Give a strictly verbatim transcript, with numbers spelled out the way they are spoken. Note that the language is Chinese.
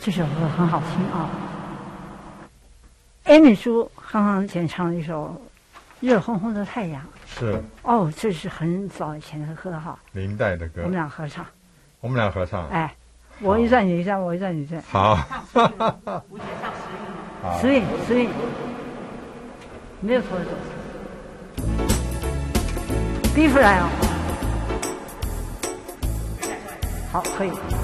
这首歌很好听啊。艾美舒刚刚演唱了一首《热烘烘的太阳》。 是。 哦，这是很早以前的歌哈。 明代的歌。 我们俩合唱。 我们俩合唱。 哎，我一站你一站，我一站你一站。 好。 舞姐上十韵。十韵，十韵。没有错的。第一副来啊。好，可以。